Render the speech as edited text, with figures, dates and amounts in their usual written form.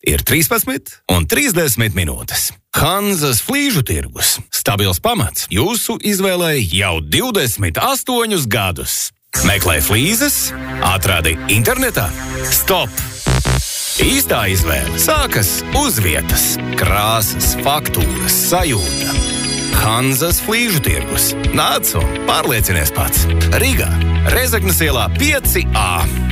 ir 13 un 30 minūtes. Hanzas flīžu tirgus. Stabils pamats jūsu izvēlei jau 28 gadus. Meklē flīzes, atradi internetā. Stop! Īstā izvēle sākas uz vietas. Krāsas, faktūras, sajūta. Hanzas flīžu tirgus. Nāc un pārliecinies pats. Rīgā, Rezeknes ielā 5A.